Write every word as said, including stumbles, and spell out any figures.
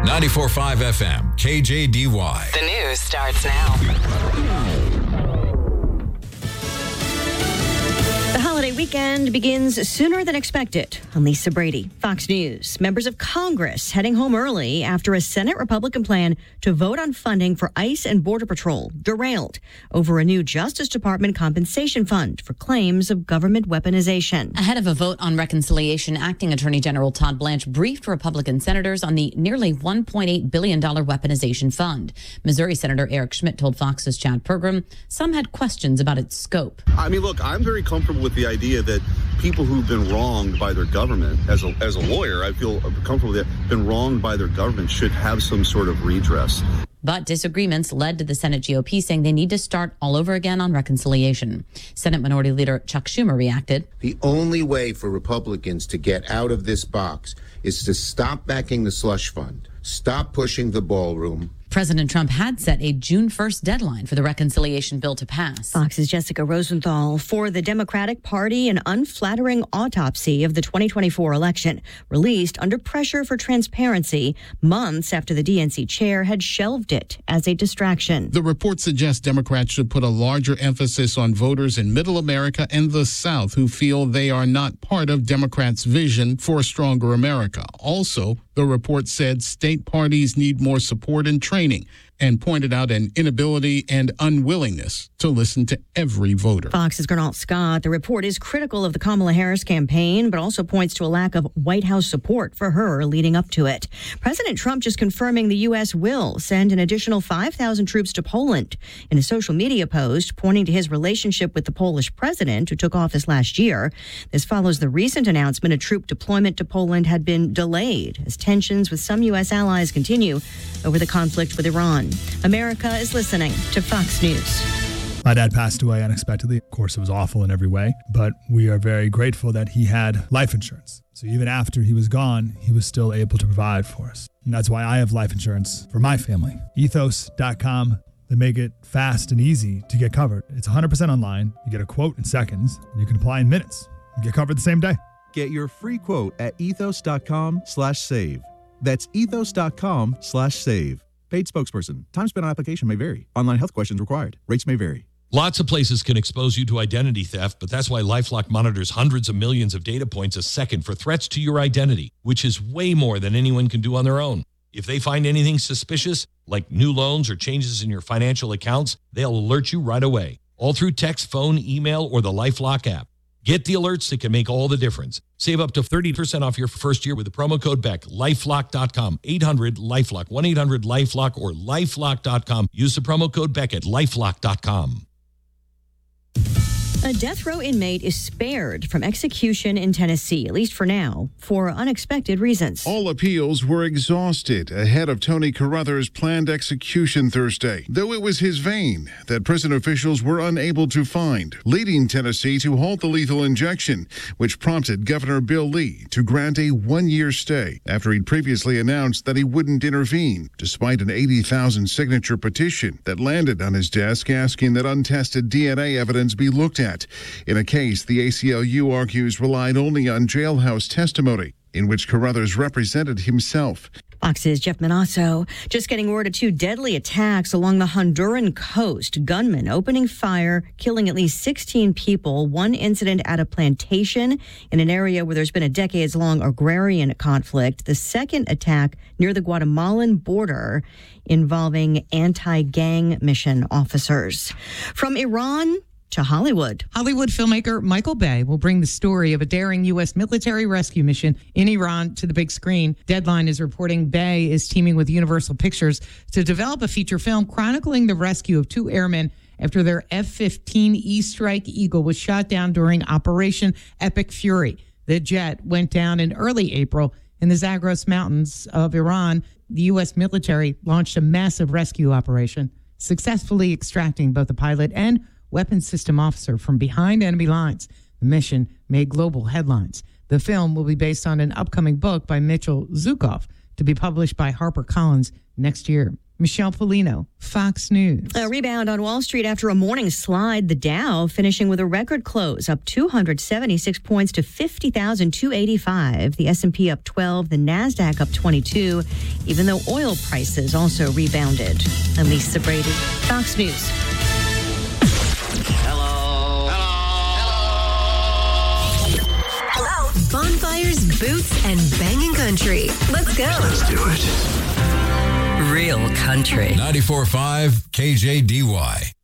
ninety-four point five F M, K J D Y. The news starts now. The holiday weekend begins sooner than expected. I'm Lisa Brady, Fox News. Members of Congress heading home early after a Senate Republican plan to vote on funding for ICE and Border Patrol derailed over a new Justice Department compensation fund for claims of government weaponization. Ahead of a vote on reconciliation, Acting Attorney General Todd Blanche briefed Republican senators on the nearly one point eight billion dollars weaponization fund. Missouri Senator Eric Schmidt told Fox's Chad Pergram some had questions about its scope. I mean, look, I'm very comfortable with the idea that people who've been wronged by their government, as a, as a lawyer, I feel comfortable that been wronged by their government should have some sort of redress. But disagreements led to the Senate G O P saying they need to start all over again on reconciliation. Senate Minority Leader Chuck Schumer reacted. The only way for Republicans to get out of this box is to stop backing the slush fund, stop pushing the ballroom. President Trump had set a June first deadline for the reconciliation bill to pass. Fox's Jessica Rosenthal. For the Democratic Party, an unflattering autopsy of the twenty twenty-four election, released under pressure for transparency months after the D N C chair had shelved it as a distraction. The report suggests Democrats should put a larger emphasis on voters in Middle America and the South who feel they are not part of Democrats' vision for a stronger America. Also, the report said state parties need more support and training and pointed out an inability and unwillingness to listen to every voter. Fox's Gernal Scott. The report is critical of the Kamala Harris campaign, but also points to a lack of White House support for her leading up to it. President Trump just confirming the U S will send an additional five thousand troops to Poland. In a social media post pointing to his relationship with the Polish president who took office last year, this follows the recent announcement a troop deployment to Poland had been delayed as tensions with some U S allies continue over the conflict with Iran. America is listening to Fox News. My dad passed away unexpectedly. Of course, it was awful in every way, but we are very grateful that he had life insurance. So even after he was gone, he was still able to provide for us. And that's why I have life insurance for my family. ethos dot com. They make it fast and easy to get covered. It's one hundred percent online. You get a quote in seconds, and you can apply in minutes. You get covered the same day. Get your free quote at ethos dot com slash save. That's ethos dot com slash save. Paid spokesperson. Time spent on application may vary. Online health questions required. Rates may vary. Lots of places can expose you to identity theft, but that's why LifeLock monitors hundreds of millions of data points a second for threats to your identity, which is way more than anyone can do on their own. If they find anything suspicious, like new loans or changes in your financial accounts, they'll alert you right away, all through text, phone, email, or the LifeLock app. Get the alerts that can make all the difference. Save up to thirty percent off your first year with the promo code Beck. lifelock dot com, eight hundred LifeLock, one eight hundred LifeLock, or lifelock dot com. Use the promo code Beck at lifelock dot com. A death row inmate is spared from execution in Tennessee, at least for now, for unexpected reasons. All appeals were exhausted ahead of Tony Carruthers' planned execution Thursday, though it was his vein that prison officials were unable to find, leading Tennessee to halt the lethal injection, which prompted Governor Bill Lee to grant a one-year stay after he'd previously announced that he wouldn't intervene, despite an eighty thousand signature petition that landed on his desk asking that untested D N A evidence be looked at. In a case the A C L U argues relied only on jailhouse testimony, in which Carruthers represented himself. Fox's Jeff Manasso. Just getting word of two deadly attacks along the Honduran coast. Gunmen opening fire, killing at least sixteen people. One incident at a plantation in an area where there's been a decades-long agrarian conflict. The second attack near the Guatemalan border involving anti-gang mission officers. From Iran to Hollywood. Hollywood filmmaker Michael Bay will bring the story of a daring U S military rescue mission in Iran to the big screen. Deadline is reporting Bay is teaming with Universal Pictures to develop a feature film chronicling the rescue of two airmen after their F fifteen E Strike Eagle was shot down during Operation Epic Fury. The jet went down in early April in the Zagros Mountains of Iran. The U S military launched a massive rescue operation, successfully extracting both the pilot and weapons system officer from behind enemy lines. The mission made global headlines. The film will be based on an upcoming book by Mitchell Zukoff to be published by HarperCollins next year. Michelle Polino, Fox News. A rebound on Wall Street after a morning slide. The Dow finishing with a record close, up two hundred seventy-six points to fifty thousand two hundred eighty-five. The S and P up twelve, the NASDAQ up twenty-two, even though oil prices also rebounded. I'm Lisa Brady, Fox News. Hello. Hello. Hello. Hello. Bonfires, boots, and banging country. Let's go. Let's do it. Real country. ninety-four point five K J D Y.